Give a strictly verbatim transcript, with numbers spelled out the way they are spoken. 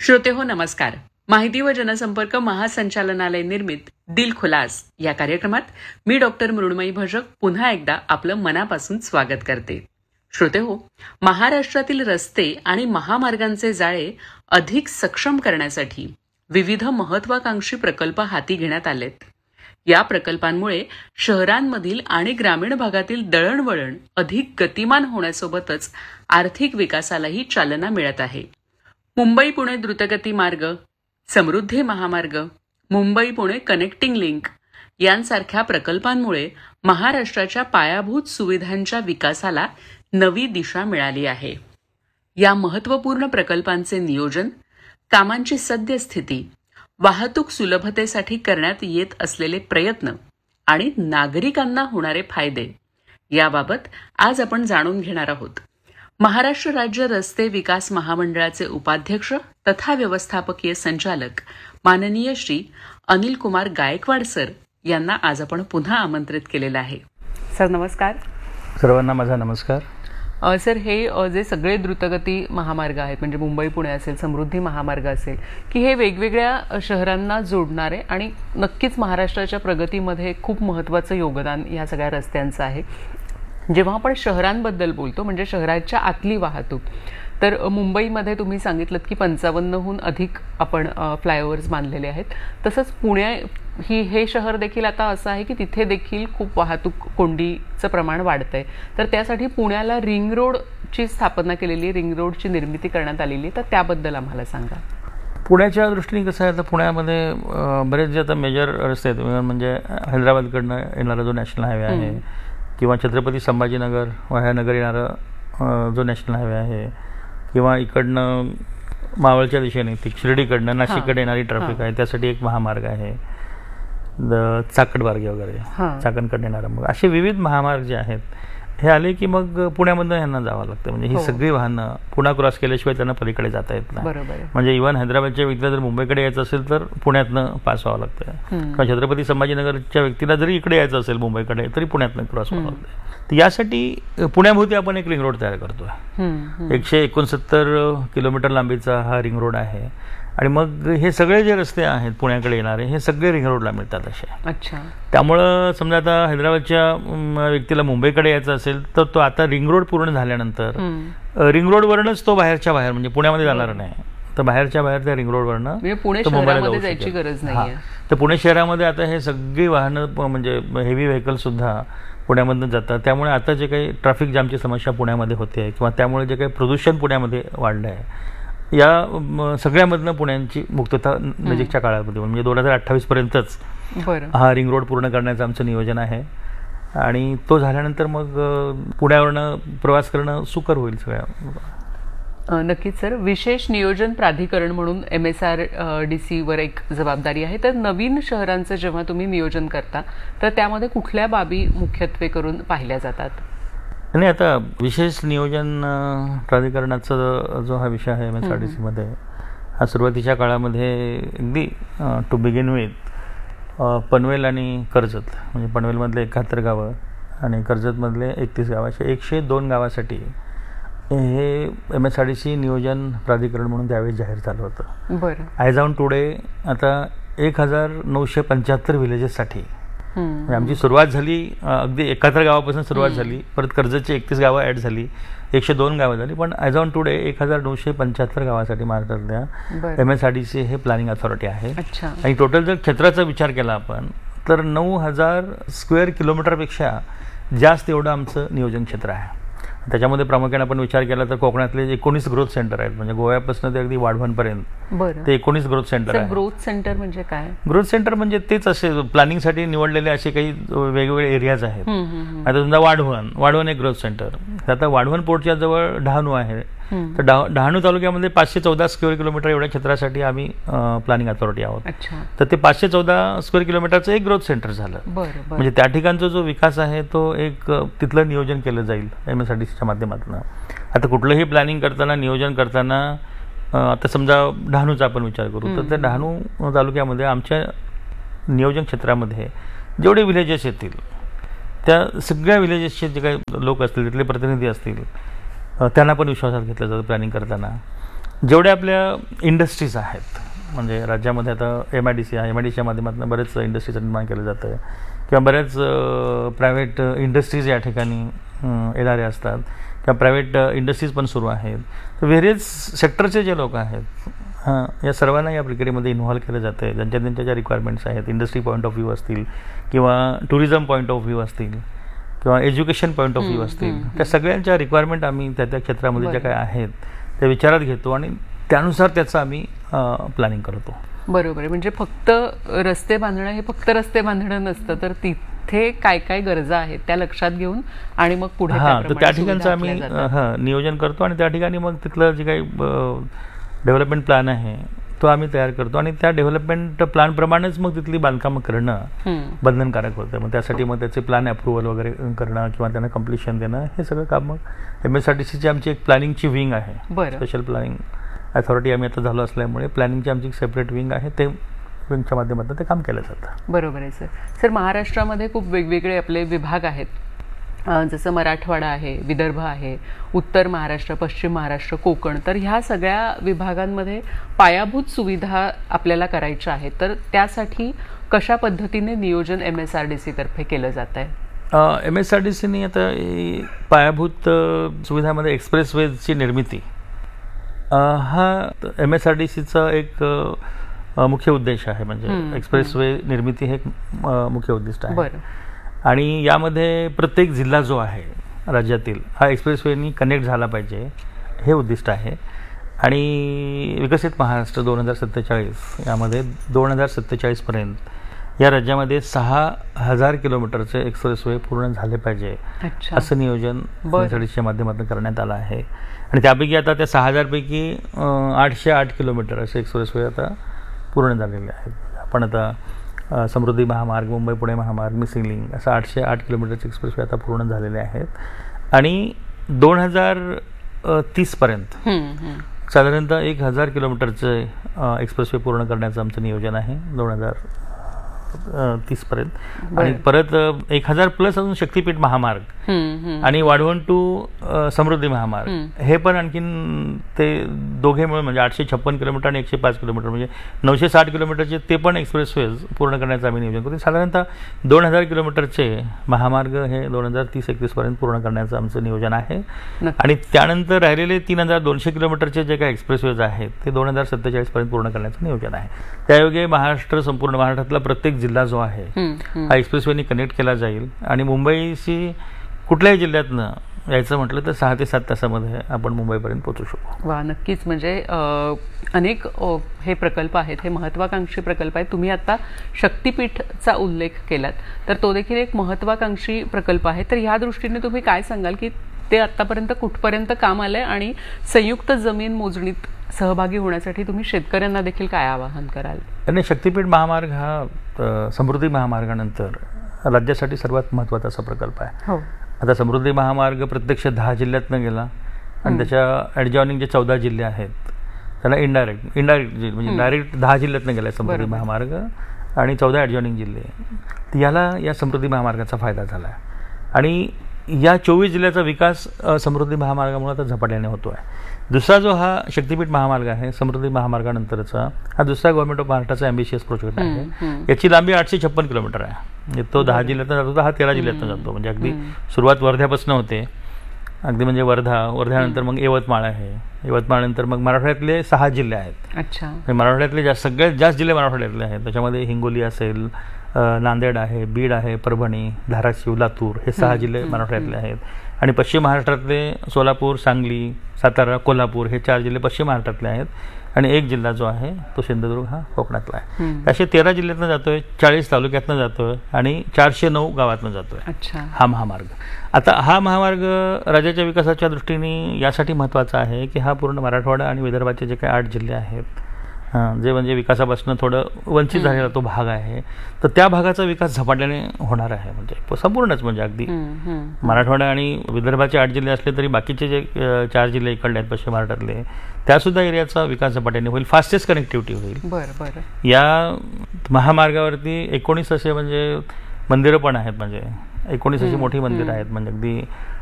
श्रोतेहो नमस्कार. माहिती व जनसंपर्क महासंचालनालय निर्मित दिल खुलास या कार्यक्रमात मी डॉक्टर मृण्मयी भजक पुन्हा एकदा आपलं मनापासून स्वागत करते. श्रोतेहो, महाराष्ट्रातील रस्ते आणि महामार्गांचे जाळे अधिक सक्षम करण्यासाठी विविध महत्वाकांक्षी प्रकल्प हाती घेण्यात आलेत. या प्रकल्पांमुळे शहरांमधील आणि ग्रामीण भागातील दळणवळण अधिक गतिमान होण्यासोबतच आर्थिक विकासालाही चालना मिळत आहे. मुंबई पुणे द्रुतगती मार्ग, समृद्धी महामार्ग, मुंबई पुणे कनेक्टिंग लिंक यांसारख्या प्रकल्पांमुळे महाराष्ट्राच्या पायाभूत सुविधांच्या विकासाला नवी दिशा मिळाली आहे. या महत्त्वपूर्ण प्रकल्पांचे नियोजन, कामांची सद्यस्थिती, वाहतूक सुलभतेसाठी करण्यात येत असलेले प्रयत्न आणि नागरिकांना होणारे फायदे याबाबत आज आपण जाणून घेणार आहोत. महाराष्ट्र राज्य रस्ते विकास महामंडळाचे उपाध्यक्ष तथा व्यवस्थापकीय संचालक माननीय श्री अनिल कुमार गायकवाड सर यांना आज आपण पुन्हा आमंत्रित केलेलं आहे. सर नमस्कार. सर्वांना माझा नमस्कार. सर, हे जे सगळे द्रुतगती महामार्ग आहेत, म्हणजे मुंबई पुणे असेल, समृद्धी महामार्ग असेल, की हे वेगवेगळ्या शहरांना जोडणारे आणि नक्कीच महाराष्ट्राच्या प्रगतीमध्ये खूप महत्त्वाचं योगदान या सगळ्या रस्त्यांचं आहे. जेव्हा आपण शहरांबद्दल बोलतो, म्हणजे शहराच्या आतली वाहतूक, तर मुंबईमध्ये तुम्ही सांगितलं की पंचावन्नहून अधिक आपण फ्लायओव्हर्स बांधलेले आहेत. तसंच पुणे ही हे शहर देखील आता असं आहे की तिथे देखील खूप वाहतूक कोंडीचं प्रमाण वाढतंय. तर त्यासाठी पुण्याला रिंग रोडची स्थापना केलेली, रिंग रोडची निर्मिती करण्यात आलेली. तर त्याबद्दल आम्हाला सांगा. पुण्याच्या दृष्टीने कसं आहे, आता पुण्यामध्ये बरेच जे आता मेजर रस्ते आहेत, म्हणजे हैदराबादकडनं येणारा जो नॅशनल हायवे आहे किंवा छत्रपती संभाजीनगर वाह्यानगर येणारा जो नॅशनल हायवे आहे किंवा इकडनं मावळच्या दिशेने ती शिर्डीकडनं नाशिककडे येणारी ट्रॅफिक आहे, त्यासाठी एक महामार्ग आहे, द चाकणमार्ग वगैरे चाकणकडे येणारा. मग असे विविध महामार्ग जे आहेत हे आले की मग पुण्यामधनं यांना जावं लागतं. म्हणजे ही सगळी वाहनं पुणा क्रॉस केल्याशिवाय त्यांना पलीकडे जाता येत नाही. म्हणजे इव्हन हैदराबादच्या व्यक्तीला जर मुंबईकडे यायचं असेल तर पुण्यातनं पास व्हावं लागतं, किंवा छत्रपती संभाजीनगरच्या व्यक्तीला जरी इकडे यायचं असेल मुंबईकडे तरी पुण्यातनं क्रॉस व्हावं लागतं. तर यासाठी पुण्याभोवती आपण एक रिंग रोड तयार करतोय. एकशे एकोणसत्तर किलोमीटर लांबीचा हा रिंग रोड आहे. आणि मग हे सगळे जे रस्ते आहेत पुण्याकडे येणारे हे सगळे रिंग रोडला मिळतात असे. अच्छा. त्यामुळं समजा आता हैदराबादच्या व्यक्तीला मुंबईकडे यायचं असेल तर तो आता रिंग रोड पूर्ण झाल्यानंतर रिंग रोडवरनच तो बाहेरच्या बाहेर, म्हणजे पुण्यामध्ये जाणार नाही, तर बाहेरच्या बाहेर त्या रिंग रोडवरनं मुंबईला जायची गरज नाही. तर पुणे शहरामध्ये आता हे सगळी वाहनं म्हणजे हेवी व्हेकल सुद्धा पुण्यामधून जातात. त्यामुळे आता जे काही ट्रॅफिक जामची समस्या पुण्यामध्ये होते किंवा त्यामुळे जे काही प्रदूषण पुण्यामध्ये वाढलं आहे, या सगळ्यामधनं पुण्याची मुक्तता नजीकच्या काळामध्ये म्हणजे दोन हजार अठ्ठावीस पर्यंतच हा रिंग रोड पूर्ण करण्याचं आमचं नियोजन आहे. आणि तो झाल्यानंतर मग पुण्यावरनं प्रवास करणं सुकर होईल सगळ्या. नक्कीच सर. विशेष नियोजन प्राधिकरण म्हणून एम एस आर डी सीवर एक जबाबदारी आहे. तर नवीन शहरांचं जेव्हा तुम्ही नियोजन करता तर त्यामध्ये कुठल्या बाबी मुख्यत्वे करून पाहिल्या जातात? नाही, आता विशेष नियोजन प्राधिकरणाचा जो हा विषय आहे एम एस आर डी सीमध्ये, हा सुरुवातीच्या काळामध्ये अगदी टू बिगिन विथ पनवेल आणि कर्जत, म्हणजे पनवेलमधले एकाहत्तर गावं आणि कर्जतमधले एकतीस गावं, असे एकशे दोन गावासाठी हे M S R D C नियोजन प्राधिकरण म्हणून त्यावेळेस जाहीर झालं होतं. बरं. ॲज ऑन टुडे आता एक हजार नऊशे पंच्याहत्तर विलेजेससाठी आमची सुरुवात झाली. अगदी एकाहत्तर गावापासून सुरुवात झाली, परत कर्जतची एकतीस गावं ॲड झाली, एकशे दोन गावं झाली, पण ॲज ऑन टुडे एक हजार नऊशे पंच्याहत्तर गावासाठी महाराष्ट्रातल्या M S R D C हे प्लॅनिंग अथॉरिटी आहे. आणि टोटल जर क्षेत्राचा विचार केला आपण तर नऊ हजार स्क्वेअर किलोमीटरपेक्षा जास्त एवढं आमचं नियोजन क्षेत्र आहे. त्याच्यामध्ये प्रामुख्याने आपण विचार केला तर कोकणातले एकोणीस ग्रोथ सेंटर आहेत, म्हणजे गोव्यापासून ते अगदी वाढवणपर्यंत ते एकोणीस ग्रोथ सेंटर आहे. ग्रोथ सेंटर म्हणजे काय? ग्रोथ सेंटर म्हणजे तेच असे प्लॅनिंगसाठी निवडलेले असे काही वेगवेगळे एरियाज आहेत. आता समजा वाढवण वाढवण एक ग्रोथ सेंटर. आता वाढवण पोर्टच्या जवळ डहाणू आहे, तर डहाणू तालुक्यामध्ये पाचशे चौदा स्क्वेअर किलोमीटर एवढ्या क्षेत्रासाठी आम्ही प्लॅनिंग अथॉरिटी आहोत. तर ते पाचशे चौदा स्क्वेअर किलोमीटरचं एक ग्रोथ सेंटर झालं. म्हणजे त्या ठिकाणचा जो विकास आहे तो एक तिथलं नियोजन केलं जाईल एम एस आर डी सीच्या माध्यमातून. आता कुठलंही प्लॅनिंग करताना, नियोजन करताना, आता समजा डहाणूचा आपण विचार करू तर त्या डहाणू तालुक्यामध्ये आमच्या नियोजन क्षेत्रामध्ये जेवढे विलेजेस येतील त्या सगळ्या विलेजेसचे जे काही लोक असतील, तिथले प्रतिनिधी असतील, त्यांना पण विश्वासात घेतलं जातं प्लॅनिंग करताना. जेवढ्या आपल्या इंडस्ट्रीज आहेत, म्हणजे राज्यामध्ये आता एम आय डी सी आहे, एम आय डी सीच्या माध्यमातून बरेच इंडस्ट्रीचं निर्माण केलं जातं आहे किंवा बऱ्याच प्रायव्हेट इंडस्ट्रीज या ठिकाणी येणारे असतात किंवा प्रायव्हेट इंडस्ट्रीज पण सुरू आहेत. तर व्हेरियस सेक्टरचे जे लोक आहेत हां, या सर्वांना या प्रक्रियेमध्ये इन्व्हॉल्व केलं जातं आहे. ज्यांच्या त्यांच्या ज्या रिक्वायरमेंट्स आहेत, इंडस्ट्री पॉईंट ऑफ व्ह्यू असतील किंवा टुरिझम पॉईंट ऑफ व्ह्यू असतील किंवा एज्युकेशन पॉईंट ऑफ व्ह्यू असतील, त्या सगळ्यांच्या रिक्वायरमेंट आम्ही त्या त्या क्षेत्रामध्ये ज्या काय आहेत त्या विचारात घेतो आणि त्यानुसार त्याचं आम्ही प्लॅनिंग करतो. बरोबर आहे. म्हणजे फक्त रस्ते बांधणं हे फक्त रस्ते बांधणं नसतं, तर तिथे काय काय गरजा आहेत त्या लक्षात घेऊन आणि मग पुढे हां, तर त्या ठिकाणचं आम्ही हां नियोजन करतो आणि त्या ठिकाणी मग तिथलं जे काही डेव्हलपमेंट प्लॅन आहे तो आम्ही तयार करतो आणि त्या डेव्हलपमेंट प्लॅनप्रमाणेच मग तिथली बांधकामं करणं बंधनकारक होतं. मग त्यासाठी मग त्याचे प्लॅन अप्रुव्हल वगैरे करणं किंवा त्यांना कम्प्लिशन देणं हे सगळं काम मग एम एस आर टी सीची आमची एक प्लॅनिंगची विंग आहे, स्पेशल प्लॅनिंग अथॉरिटी आम्ही आता झालो असल्यामुळे प्लॅनिंगची आमची एक सेपरेट विंग आहे, ते विंगच्या माध्यमातून ते काम केलं जातं. बरोबर आहे सर. सर, महाराष्ट्रामध्ये खूप वेगवेगळे आपले विभाग आहेत, जसं मराठवाडा आहे, विदर्भ आहे, उत्तर महाराष्ट्र, पश्चिम महाराष्ट्र, कोकण. तर ह्या सगळ्या विभागांमध्ये पायाभूत सुविधा आपल्याला करायच्या आहेत, तर त्यासाठी कशा पद्धतीने नियोजन M S R D C तर्फे केलं जात आहे? एम एस आर डी सीने आता पायाभूत सुविधामध्ये एक्सप्रेसवेजची निर्मिती हा एम एस आर डी सीचा एक मुख्य उद्देश आहे. म्हणजे एक्सप्रेसवे निर्मिती हे मुख्य उद्दिष्ट आहे. बरं. आणि यामध्ये प्रत्येक जिल्हा जो आहे राज्यातील हा एक्सप्रेसवेनी कनेक्ट झाला पाहिजे हे उद्दिष्ट आहे. आणि विकसित महाराष्ट्र दोन हजार सत्तेचाळीस यामध्ये दोन हजार सत्तेचाळीसपर्यंत या राज्यामध्ये सहा हजार किलोमीटरचे एक्सप्रेसवे पूर्ण झाले पाहिजे असं नियोजन एमएसआरडीसीच्या माध्यमातून करण्यात आलं आहे. आणि त्यापैकी आता त्या सहा हजारपैकी आठशे आठ किलोमीटर असे एक्सप्रेसवे आता पूर्ण झालेले आहेत. आपण आता समृद्धी महामार्ग, मुंबई पुणे महामार्ग, मिसिंग लिंक असं आठशे आठ किलोमीटरचे एक्सप्रेसवे आता पूर्ण झालेले आहेत. आणि दोन हजार तीसपर्यंत साधारणतः एक हजार किलोमीटरचे एक्सप्रेसवे पूर्ण करण्याचं आमचं नियोजन आहे दोन हजार तीसपर्यंत. आणि परत एक हजार प्लस अजून शक्तीपीठ महामार्ग आणि वाढवण टू समृद्धी महामार्ग हे पण आणखीन ते दोघे मिळून म्हणजे आठशे छप्पन किलोमीटर आणि एकशे पाच किलोमीटर म्हणजे नऊशे साठ किलोमीटरचे ते पण एक्सप्रेसवेज पूर्ण करण्याचं आम्ही नियोजन करतो. साधारणतः दोन हजार किलोमीटरचे महामार्ग हे दोन हजार तीस एकतीसपर्यंत पूर्ण करण्याचं आमचं नियोजन आहे. आणि त्यानंतर राहिलेले तीन हजार दोनशे किलोमीटरचे जे काही एक्सप्रेसवेज आहेत ते दोन हजार सत्तेचाळीसपर्यंत पूर्ण करण्याचं नियोजन आहे. त्यायोगे महाराष्ट्र संपूर्ण महाराष्ट्रातला प्रत्येक जिल्हा जो आहे हा एक्सप्रेसवेनी कनेक्ट केला जाईल. आणि मुंबईशी कुठल्याही जिल्ह्यातनं यायचं म्हटलं तर सहा ते सात तासामध्ये आपण मुंबईपर्यंत पोहोचू शकतो. वा, नक्कीच. म्हणजे अनेक हे प्रकल्प आहेत, हे महत्वाकांक्षी प्रकल्प आहेत. तुम्ही आता शक्तीपीठचा उल्लेख केलात तर तो देखील एक महत्वाकांक्षी प्रकल्प आहे. तर ह्या दृष्टीने तुम्ही काय सांगाल की ते आतापर्यंत कुठपर्यंत काम आलंय आणि संयुक्त जमीन मोजणीत सहभागी होण्यासाठी तुम्ही शेतकऱ्यांना देखील काय आवाहन कराल? आणि शक्तीपीठ महामार्ग हा समृद्धी महामार्गानंतर राज्यासाठी सर्वात महत्त्वाचा असा प्रकल्प आहे. हो. आता समृद्धी महामार्ग प्रत्यक्ष दहा जिल्ह्यातनं गेला आणि त्याच्या ॲडजॉइनिंग जे चौदा जिल्हे आहेत त्याला इनडायरेक्ट इनडायरेक्ट म्हणजे डायरेक्ट दहा जिल्ह्यातनं गेला समृद्धी महामार्ग आणि चौदा ॲडजॉइनिंग जिल्हे, याला या समृद्धी महामार्गाचा फायदा झाला आहे. आणि या चोवीस जिल्ह्याचा विकास समृद्धी महामार्गामुळे आता झपाट्याने होतो आहे. दुसरा जो हा शक्तीपीठ महामार्ग आहे समृद्धी महामार्गानंतरचा हा दुसरा गव्हर्नमेंट ऑफ महाराष्ट्राचा ॲम्बिशियस प्रोजेक्ट आहे. याची लांबी आठशे छप्पन किलोमीटर आहे. म्हणजे तो दहा जिल्ह्यातनं जातो, हा तेरा जिल्ह्यातनं जातो. म्हणजे अगदी सुरुवात वर्ध्यापासून होते, अगदी म्हणजे वर्धा, वर्ध्यानंतर मग यवतमाळ आहे, यवतमाळनंतर मग मराठवाड्यातले सहा जिल्हे आहेत. अच्छा. मराठवाड्यातले जास्त सगळ्यात जास्त जिल्हे मराठवाड्यातले आहेत. त्याच्यामध्ये हिंगोली असेल, नांदेड आहे, बीड आहे, परभणी, धाराशिव, लातूर हे सहा जिल्हे मराठवाड्यातले आहेत. आणि पश्चिम महाराष्ट्रातले सोलापूर, सांगली, सातारा, कोल्हापूर हे चार जिल्हे पश्चिम महाराष्ट्रातले आहेत. आणि एक जिल्हा जो आहे तो सिंधुदुर्ग हा कोकणातला आहे. असे तेरा जिल्ह्यातनं जातोय, चाळीस तालुक्यातनं जातोय आणि चारशे नऊ गावातनं जातोय हा महामार्ग. आता हा महामार्ग राज्याच्या विकासाच्या दृष्टीने यासाठी महत्त्वाचा आहे की हा पूर्ण मराठवाडा आणि विदर्भाचे जे काही आठ जिल्हे आहेत हां जे म्हणजे विकासापासून थोडं वंचित झालेला तो भाग आहे, तर त्या भागाचा विकास झपाट्याने होणार आहे. म्हणजे संपूर्णच म्हणजे अगदी मराठवाडा आणि विदर्भाचे आठ जिल्हे असले तरी बाकीचे जे चार जिल्हे इकडले आहेत पश्चिम महाराष्ट्रातले त्यासुद्धा एरियाचा विकास झपाट्याने होईल, फास्टेस्ट कनेक्टिव्हिटी होईल. बरं बरं. या महामार्गावरती एकोणीस असे म्हणजे मंदिरं पण आहेत, म्हणजे एकोणीस अशी मोठी मंदिरं आहेत. म्हणजे अगदी